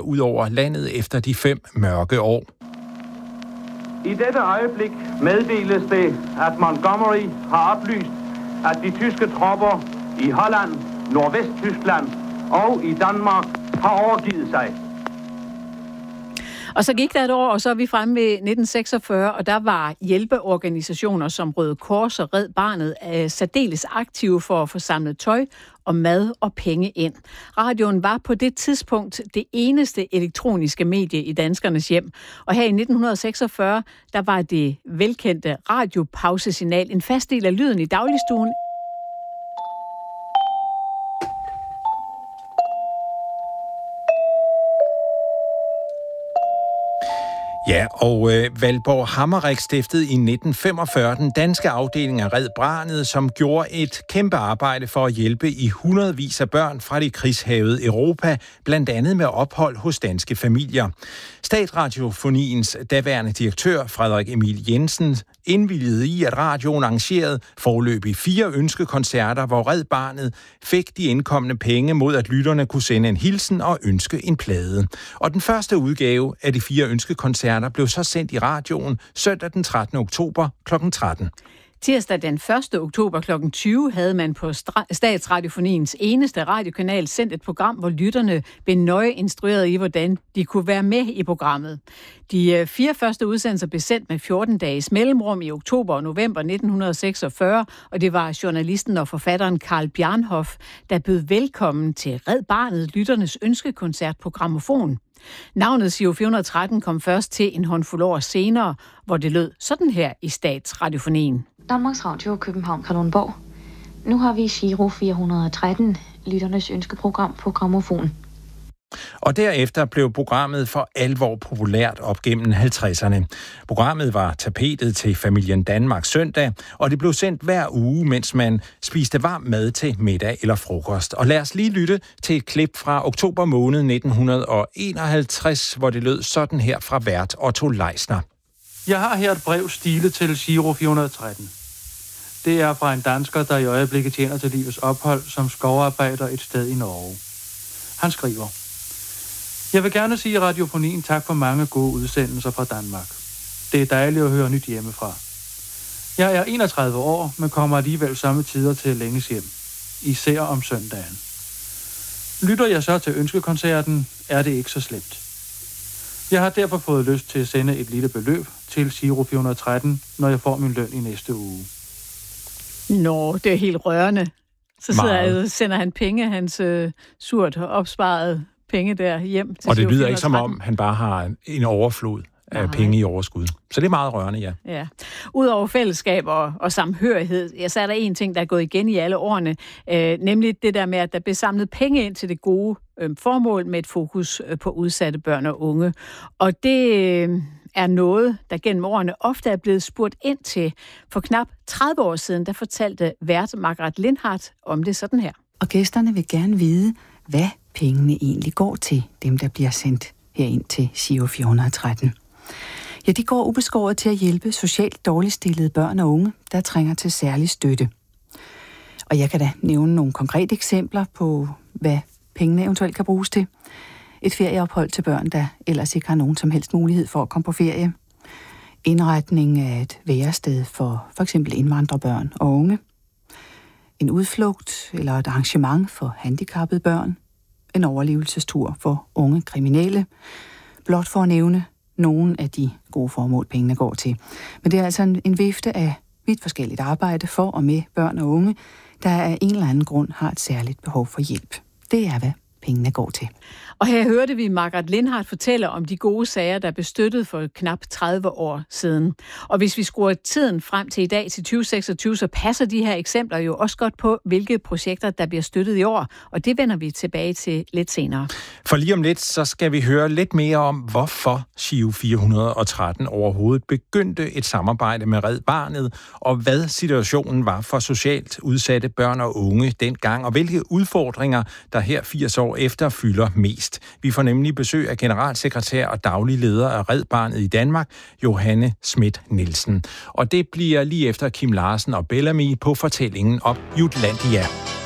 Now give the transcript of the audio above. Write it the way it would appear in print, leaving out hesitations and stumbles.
ud over landet efter de 5 mørke år. I dette øjeblik meddeles det, at Montgomery har oplyst, at de tyske tropper i Holland, Nordvesttyskland og i Danmark har overgivet sig. Og så gik der et år, og så er vi fremme ved 1946, og der var hjælpeorganisationer som Røde Kors og Red Barnet særdeles aktive for at få samlet tøj og mad og penge ind. Radioen var på det tidspunkt det eneste elektroniske medie i danskernes hjem. Og her i 1946, der var det velkendte radiopausesignal en fast del af lyden i dagligstuen. Ja, og Valborg Hammerich stiftede i 1945 den danske afdeling af Red Barnet, som gjorde et kæmpe arbejde for at hjælpe i hundredvis af børn fra det krigshærgede Europa, blandt andet med ophold hos danske familier. Statsradiofoniens daværende direktør, Frederik Emil Jensen, indvilligede i, at radioen arrangerede foreløbig 4 ønskekoncerter, hvor Red Barnet fik de indkommende penge mod, at lytterne kunne sende en hilsen og ønske en plade. Og den første udgave af de 4 ønskekoncerter blev så sendt i radioen søndag den 13. oktober kl. 13. Tirsdag den 1. oktober kl. 20 havde man på Statsradiofoniens eneste radiokanal sendt et program, hvor lytterne blev nøje instrueret i, hvordan de kunne være med i programmet. De 4 første udsendelser blev sendt med 14 dages mellemrum i oktober og november 1946, og det var journalisten og forfatteren Carl Bjarnhof, der bød velkommen til Red Barnet, lytternes ønskekoncert på grammofon. Navnet Giro 413 kom først til en håndfuld år senere, hvor det lød sådan her i Statsradiofonien. Danmarks Radio, København, Kalundborg. Nu har vi Giro 413, lytternes ønskeprogram på grammofon. Og derefter blev programmet for alvor populært op gennem 50'erne. Programmet var tapetet til Familien Danmark søndag, og det blev sendt hver uge, mens man spiste varm mad til middag eller frokost. Og lad os lige lytte til et klip fra oktober måned 1951, hvor det lød sådan her fra vært Otto Leisner. Jeg har her et brev stilet til Giro 413. Det er fra en dansker, der i øjeblikket tjener til livets ophold som skovarbejder et sted i Norge. Han skriver: Jeg vil gerne sige radiofonien tak for mange gode udsendelser fra Danmark. Det er dejligt at høre nyt hjemmefra. Jeg er 31 år, men kommer alligevel samme tider til længes hjem. Især om søndagen. Lytter jeg så til ønskekoncerten, er det ikke så slemt. Jeg har derfor fået lyst til at sende et lille beløb til Giro 413, når jeg får min løn i næste uge. Nå, det er helt rørende. Så sender han penge, hans surt opsparede penge der hjem til. Og det lyder ikke som om, han bare har en overflod af penge i overskud. Så det er meget rørende, ja. Ja. Udover fællesskab og samhørighed, ja, så er der en ting, der er gået igen i alle årene, nemlig det der med, at der bliver samlet penge ind til det gode formål med et fokus på udsatte børn og unge. Og det er noget, der gennem årene ofte er blevet spurgt ind til. For knap 30 år siden, der fortalte vært Margaret Lindhardt om det sådan her. Og gæsterne vil gerne vide, hvad pengene egentlig går til, dem der bliver sendt herind til Giro 413. Ja, de går ubeskåret til at hjælpe socialt dårligt stillede børn og unge, der trænger til særlig støtte. Og jeg kan da nævne nogle konkrete eksempler på, hvad pengene eventuelt kan bruges til. Et ferieophold til børn, der ellers ikke har nogen som helst mulighed for at komme på ferie. Indretning af et værested for f.eks. indvandrerbørn og unge. En udflugt eller et arrangement for handicappede børn. En overlevelsestur for unge kriminelle. Blot for at nævne nogle af de gode formål, pengene går til. Men det er altså en vifte af vidt forskelligt arbejde for og med børn og unge, der af en eller anden grund har et særligt behov for hjælp. Det er, hvad pengene går til. Og her hørte vi Margaret Lindhardt fortælle om de gode sager, der blev støttet for knap 30 år siden. Og hvis vi skruer tiden frem til i dag, til 2026, så passer de her eksempler jo også godt på, hvilke projekter, der bliver støttet i år. Og det vender vi tilbage til lidt senere. For lige om lidt, så skal vi høre lidt mere om, hvorfor Giro 413 overhovedet begyndte et samarbejde med Red Barnet, og hvad situationen var for socialt udsatte børn og unge dengang, og hvilke udfordringer, der her 80 år efter fylder mest. Vi får nemlig besøg af generalsekretær og daglig leder af Red Barnet i Danmark, Johanne Schmidt Nielsen. Og det bliver lige efter Kim Larsen og Bellamy på fortællingen om Jutlandia.